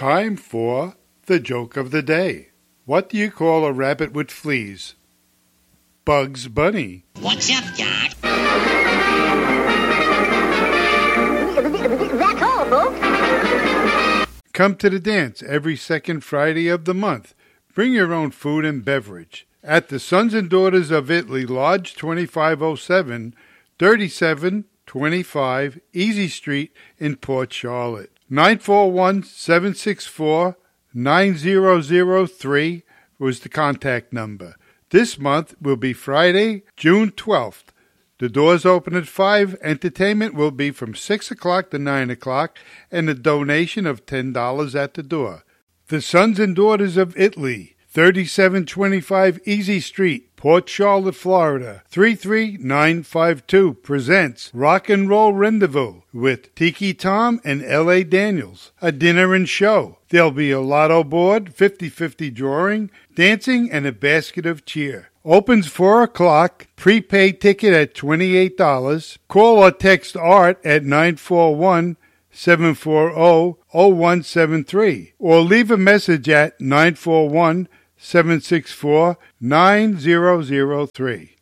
Time for the joke of the day. What do you call a rabbit with fleas? Bugs Bunny. What's up, Doc? That's all, folks. Come to the dance every second Friday of the month. Bring your own food and beverage at the Sons and Daughters of Italy, Lodge 2507, 3725 Easy Street in Port Charlotte. 941-764-9003 was the contact number. This month will be Friday, June 12th. The doors open at 5. Entertainment will be from 6 o'clock to 9 o'clock, and a donation of $10 at the door. The Sons and Daughters of Italy, 3725 Easy Street, Port Charlotte, Florida, 33952, presents Rock and Roll Rendezvous with Tiki Tom and L.A. Daniels, a dinner and show. There'll be a lotto board, 50-50 drawing, dancing, and a basket of cheer. Opens 4 o'clock, prepaid ticket at $28. Call or text Art at 941-740-0173 or leave a message at 941-764-9003.